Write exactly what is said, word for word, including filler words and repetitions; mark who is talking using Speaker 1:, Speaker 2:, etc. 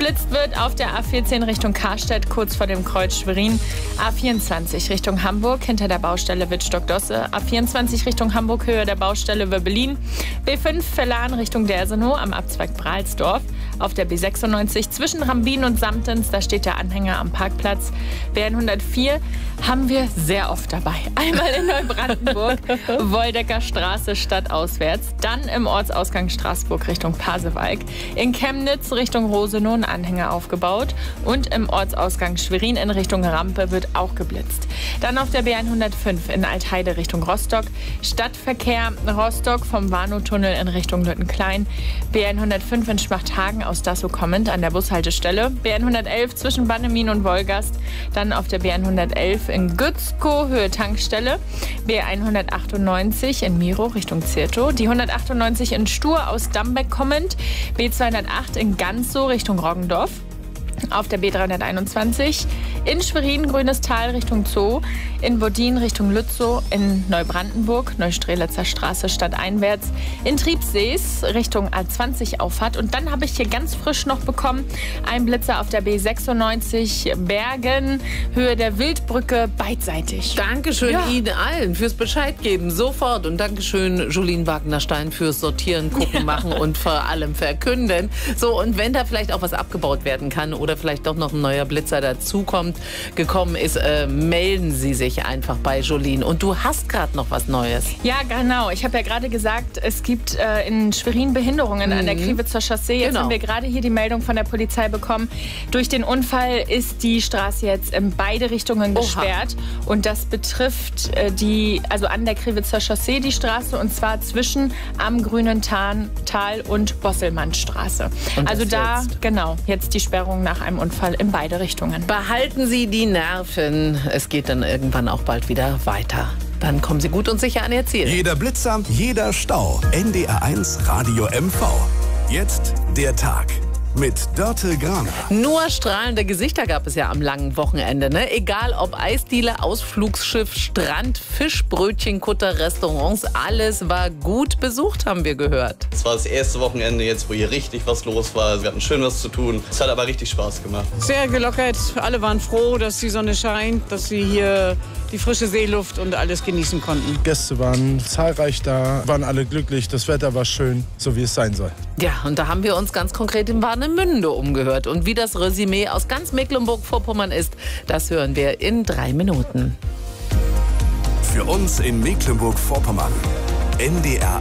Speaker 1: Geblitzt wird auf der A vierzehn Richtung Karstedt, kurz vor dem Kreuz Schwerin. A vierundzwanzig Richtung Hamburg, hinter der Baustelle Wittstock-Dosse. A vierundzwanzig Richtung Hamburg, Höhe der Baustelle Wöbbelin. B fünf Verlan Richtung Dersenow am Abzweig Bralsdorf. Auf der B sechsundneunzig zwischen Rambin und Samtens, da steht der Anhänger am Parkplatz. B hundertvier haben wir sehr oft dabei. Einmal in Neubrandenburg, Woldecker Straße stadtauswärts. Dann im Ortsausgang Straßburg Richtung Pasewalk. In Chemnitz Richtung Rosenow ein Anhänger aufgebaut. Und im Ortsausgang Schwerin in Richtung Rampe wird auch geblitzt. Dann auf der B hundertfünf in Altheide Richtung Rostock. Stadtverkehr Rostock vom Warnow-Tunnel in Richtung Lüttenklein. B hundertfünf in Schmachthagen aus Dassow kommend an der Bushaltestelle. B hundertelf zwischen Bannemin und Wolgast. Dann auf der B hundertelf in Gützkow, Höhe Tankstelle. B hundertachtundneunzig in Miro Richtung Zirtow. Die hundertachtundneunzig in Stur aus Dambeck kommend. B zweihundertacht in Ganzow Richtung Roggendorf. Auf der B dreihunderteinundzwanzig in Schwerin, Grünes Tal Richtung Zoo, in Bodin Richtung Lützow, in Neubrandenburg, Neustrelitzer Straße stadteinwärts, in Triebsees Richtung A zwanzig Auffahrt. Und dann habe ich hier ganz frisch noch bekommen, einen Blitzer auf der B sechsundneunzig Bergen, Höhe der Wildbrücke, beidseitig.
Speaker 2: Dankeschön
Speaker 1: Ja.
Speaker 2: Ihnen allen fürs Bescheid geben, sofort. Und Dankeschön Jolien Wagner-Stein fürs Sortieren, Gucken, ja. Machen und vor allem Verkünden. So, und wenn da vielleicht auch was abgebaut werden kann oder vielleicht doch noch ein neuer Blitzer dazukommt, gekommen ist, äh, melden Sie sich einfach bei Jolien. Und du hast gerade noch was Neues.
Speaker 1: Ja, genau. Ich habe ja gerade gesagt, es gibt äh, in Schwerin Behinderungen mhm. an der Kriwitzer Chaussee. Jetzt
Speaker 2: genau.
Speaker 1: haben wir gerade hier die Meldung von der Polizei bekommen. Durch den Unfall ist die Straße jetzt in beide Richtungen gesperrt. Oha. Und das betrifft äh, die, also an der Kriwitzer Chaussee die Straße, und zwar zwischen am Grünen Tal und Bosselmannstraße. Und also da, jetzt? genau, jetzt die Sperrung nach einem Unfall in beide Richtungen.
Speaker 2: Behalten Sie die Nerven. Es geht dann irgendwann auch bald wieder weiter. Dann kommen Sie gut und sicher an Ihr Ziel.
Speaker 3: Jeder Blitzer, jeder Stau. N D R eins Radio M V. Jetzt der Tag. Mit Dörte Graner.
Speaker 2: Nur strahlende Gesichter gab es ja am langen Wochenende. Ne? Egal ob Eisdiele, Ausflugsschiff, Strand, Fischbrötchen, Kutter, Restaurants. Alles war gut besucht, haben wir gehört.
Speaker 4: Es war das erste Wochenende jetzt, wo hier richtig was los war. Wir hatten schön was zu tun. Es hat aber richtig Spaß gemacht.
Speaker 5: Sehr gelockert. Alle waren froh, dass die Sonne scheint, dass sie hier die frische Seeluft und alles genießen konnten.
Speaker 6: Gäste waren zahlreich da, waren alle glücklich. Das Wetter war schön, so wie es sein soll.
Speaker 2: Ja, und da haben wir uns ganz konkret in Warnemünde umgehört. Und wie das Resümee aus ganz Mecklenburg-Vorpommern ist, das hören wir in drei Minuten.
Speaker 3: Für uns in Mecklenburg-Vorpommern. N D R